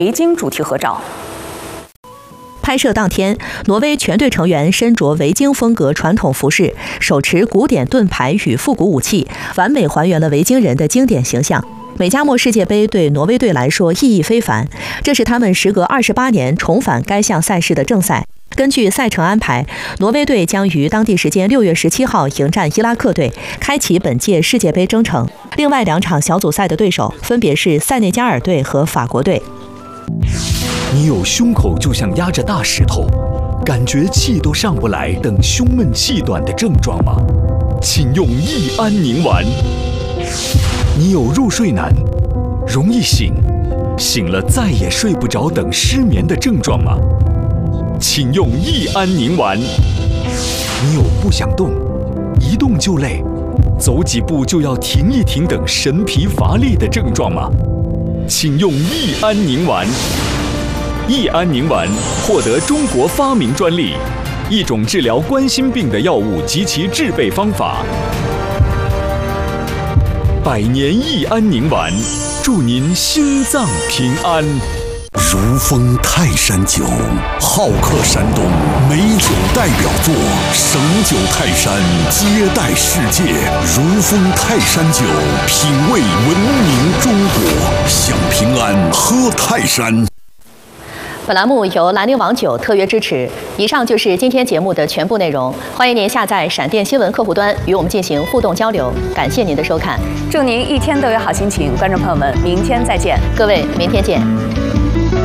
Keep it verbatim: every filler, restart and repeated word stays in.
围巾主题合照。 拍摄当天，挪威全队成员身着维京风格传统服饰，手持古典盾牌与复古武器，完美还原了维京人的经典形象。美加墨世界杯对挪威队来说意义非凡，这是他们时隔二十八年重返该项赛事的正赛。根据赛程安排，挪威队将于当地时间六月十七号迎战伊拉克队，开启本届世界杯征程。另外两场小组赛的对手分别是塞内加尔队和法国队。 你有胸口就像压着大石头，感觉气都上不来等胸闷气短的症状吗？请用益安宁丸。你有入睡难、容易醒、醒了再也睡不着等失眠的症状吗？请用益安宁丸。你有不想动、一动就累、走几步就要停一停等神疲乏力的症状吗？请用益安宁丸。益安宁丸获得中国发明专利，一种治疗冠心病的药物及其制备方法。百年益安宁丸，祝您心脏平安。 如风泰山酒，好客山东美酒代表作，省酒泰山接待世界。如风泰山酒，品味文明中国，享平安喝泰山。 本栏目由兰陵王酒特约支持。以上就是今天节目的全部内容，欢迎您下载闪电新闻客户端与我们进行互动交流。感谢您的收看， 祝您一天都有好心情，观众朋友们，明天再见。 各位，明天见。